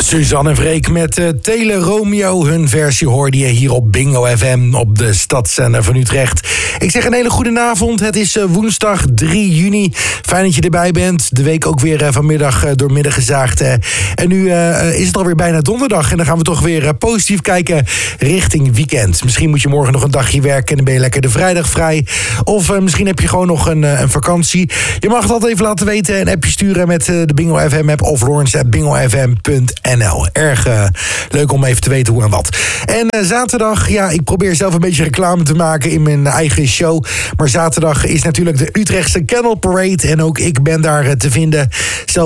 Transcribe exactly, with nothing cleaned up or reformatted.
Suzanne en Freek met uh, Tele Romeo. Hun versie hoorde je hier op Bingo F M op de stadszender van Utrecht. Ik zeg een hele goede avond. Het is uh, woensdag drie juni. Fijn dat je erbij bent. De week ook weer uh, vanmiddag uh, doormidden gezaagd. Uh. En nu uh, is het alweer bijna donderdag. En dan gaan we toch weer uh, positief kijken richting weekend. Misschien moet je morgen nog een dagje werken en dan ben je lekker de vrijdag vrij. Of uh, misschien heb je gewoon nog een, uh, een vakantie. Je mag het altijd even laten weten. Een appje sturen met uh, de Bingo F M app of Lawrence at bingo f m punt n l. Erg uh, leuk om even te weten hoe en wat. En uh, zaterdag, ja, ik probeer zelf een beetje reclame te maken in mijn eigen show. Maar zaterdag is natuurlijk de Utrechtse Kennel Parade. En ook ik ben daar uh, te vinden. Zelf